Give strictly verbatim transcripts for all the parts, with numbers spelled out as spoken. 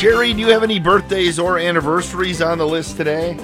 Sherry, do you have any birthdays or anniversaries on the list today?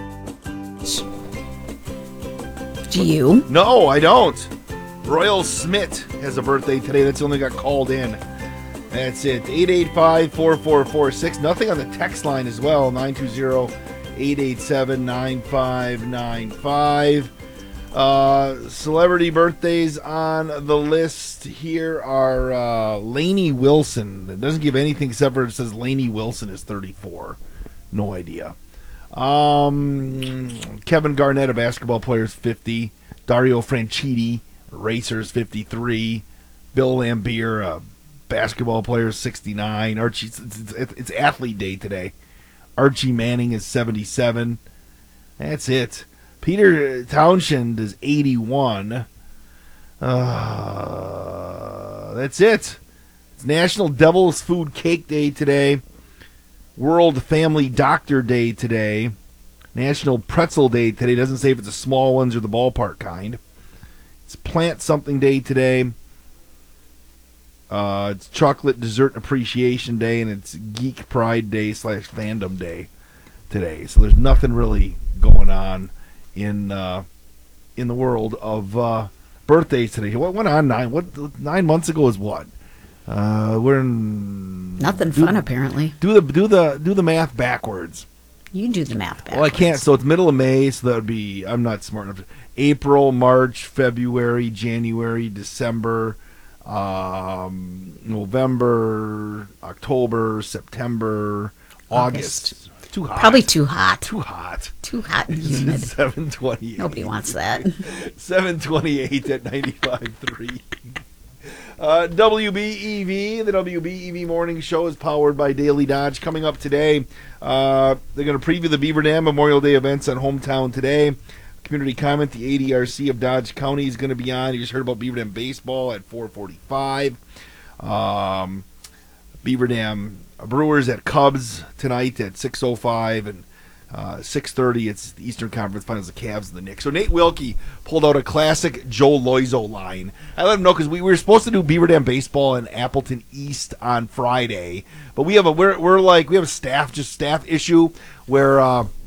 Do you? No, I don't. Royal Smith has a birthday today. That's the only got called in. That's it. eight eight five, four four four six. Nothing on the text line as well. nine two zero, eight eight seven, nine five nine five. Uh, celebrity birthdays on the list here are uh, Lainey Wilson. It doesn't give anything except for it says Lainey Wilson is thirty-four. No idea. Um, Kevin Garnett, a basketball player, is fifty. Dario Franchitti, racer, is fifty-three. Bill Lambier, a basketball player, is sixty-nine. Archie, it's, it's, it's athlete day today. Archie Manning is seventy-seven. That's it. Peter Townshend is eighty-one. Uh, that's it. It's National Devil's Food Cake Day today. World Family Doctor Day today. National Pretzel Day today. Doesn't say if it's the small ones or the ballpark kind. It's Plant Something Day today. Uh, it's Chocolate Dessert Appreciation Day, and it's Geek Pride Day slash Fandom Day today. So there's nothing really going on in uh, in the world of uh, birthdays today. What went on nine? What nine months ago is what? Uh, we're in Nothing do, fun, apparently. Do the do the do the math backwards. You do the math backwards. Well, I can't. So it's middle of May, so that would be. I'm not smart enough. To, April, March, February, January, December, um, November, October, September, August. August. Too hot. Probably too hot. Too hot. Too hot and humid. seven twenty-eight. Nobody wants that. seven twenty-eight at ninety-five point three. Uh, W B E V, the W B E V Morning Show is powered by Daily Dodge. Coming up today, uh, they're going to preview the Beaver Dam Memorial Day events on Hometown Today. Community comment, the A D R C of Dodge County is going to be on. You just heard about Beaver Dam baseball at four forty-five. Um, Beaver Dam Brewers at Cubs tonight at six oh five, and uh, six thirty it's the Eastern Conference Finals, the Cavs and the Knicks. So Nate Wilkie pulled out a classic Joe Loizo line. I let him know because we, we were supposed to do Beaver Dam baseball in Appleton East on Friday, but we have a we're we're like we have a staff just staff issue where uh,